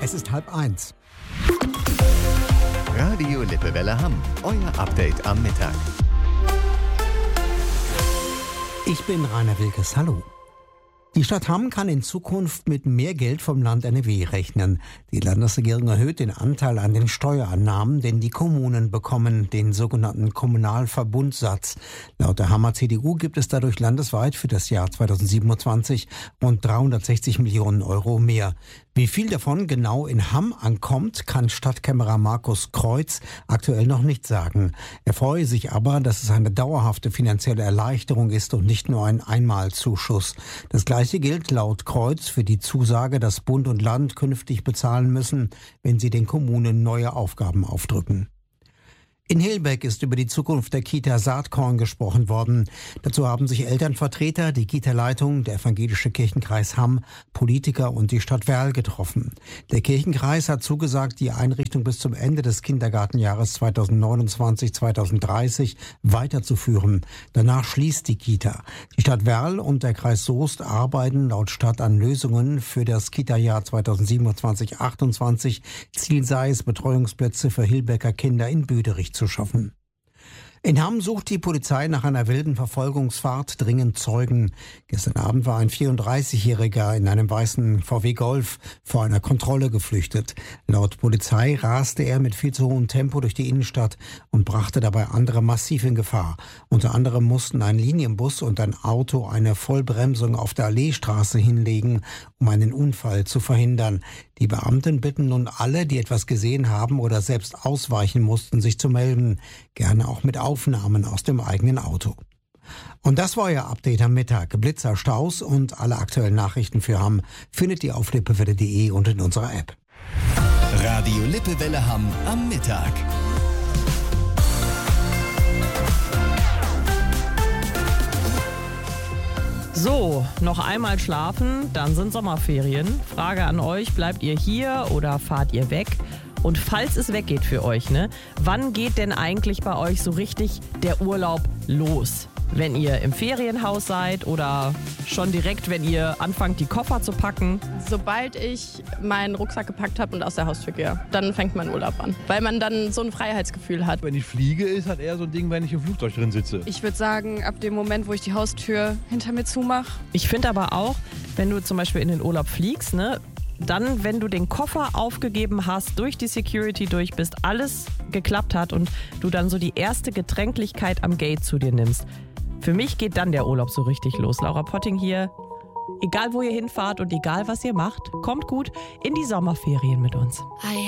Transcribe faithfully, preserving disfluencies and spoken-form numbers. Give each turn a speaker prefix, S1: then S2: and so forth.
S1: Es ist halb eins.
S2: Radio Lippewelle Hamm, euer Update am Mittag.
S1: Ich bin Rainer Wilkes. Hallo. Die Stadt Hamm kann in Zukunft mit mehr Geld vom Land N R W rechnen. Die Landesregierung erhöht den Anteil an den Steuerannahmen, den die Kommunen bekommen, den sogenannten Kommunalverbundsatz. Laut der Hammer C D U gibt es dadurch landesweit für das Jahr zweitausendsiebenundzwanzig rund dreihundertsechzig Millionen Euro mehr. Wie viel davon genau in Hamm ankommt, kann Stadtkämmerer Markus Kreuz aktuell noch nicht sagen. Er freue sich aber, dass es eine dauerhafte finanzielle Erleichterung ist und nicht nur ein Einmalzuschuss. Das Gleiche gilt laut Kreuz für die Zusage, dass Bund und Land künftig bezahlen müssen, wenn sie den Kommunen neue Aufgaben aufdrücken. In Hilbeck ist über die Zukunft der Kita Saatkorn gesprochen worden. Dazu haben sich Elternvertreter, die Kita-Leitung, der Evangelische Kirchenkreis Hamm, Politiker und die Stadt Werl getroffen. Der Kirchenkreis hat zugesagt, die Einrichtung bis zum Ende des Kindergartenjahres zweitausendneunundzwanzig zweitausenddreißig weiterzuführen. Danach schließt die Kita. Die Stadt Werl und der Kreis Soest arbeiten laut Stadt an Lösungen für das Kita-Jahr zweitausendsiebenundzwanzig achtundzwanzig. Ziel sei es, Betreuungsplätze für Hilbecker Kinder in Büderich zu schaffen. In Hamm sucht die Polizei nach einer wilden Verfolgungsfahrt dringend Zeugen. Gestern Abend war ein vierunddreißigjähriger in einem weißen V W Golf vor einer Kontrolle geflüchtet. Laut Polizei raste er mit viel zu hohem Tempo durch die Innenstadt und brachte dabei andere massiv in Gefahr. Unter anderem mussten ein Linienbus und ein Auto eine Vollbremsung auf der Alleestraße hinlegen, um einen Unfall zu verhindern. Die Beamten bitten nun alle, die etwas gesehen haben oder selbst ausweichen mussten, sich zu melden. Gerne auch mit Aufnahmen aus dem eigenen Auto. Und das war euer Update am Mittag. Blitzer, Staus und alle aktuellen Nachrichten für Hamm findet ihr auf lippewelle punkt de und in unserer App.
S2: Radio Lippewelle Hamm am Mittag.
S3: So, noch einmal schlafen, dann sind Sommerferien. Frage an euch, bleibt ihr hier oder fahrt ihr weg? Und falls es weggeht für euch, ne, wann geht denn eigentlich bei euch so richtig der Urlaub los? Wenn ihr im Ferienhaus seid oder schon direkt, wenn ihr anfangt, die Koffer zu packen?
S4: Sobald ich meinen Rucksack gepackt habe und aus der Haustür gehe, dann fängt mein Urlaub an. Weil man dann so ein Freiheitsgefühl hat.
S5: Wenn ich fliege, ist halt eher so ein Ding, wenn ich im Flugzeug drin sitze.
S6: Ich würde sagen, ab dem Moment, wo ich die Haustür hinter mir zumache.
S3: Ich finde aber auch, wenn du zum Beispiel in den Urlaub fliegst, ne, dann, wenn du den Koffer aufgegeben hast, durch die Security durch bist, alles geklappt hat und du dann so die erste Getränklichkeit am Gate zu dir nimmst. Für mich geht dann der Urlaub so richtig los. Laura Potting hier. Egal, wo ihr hinfahrt und egal, was ihr macht, kommt gut in die Sommerferien mit uns.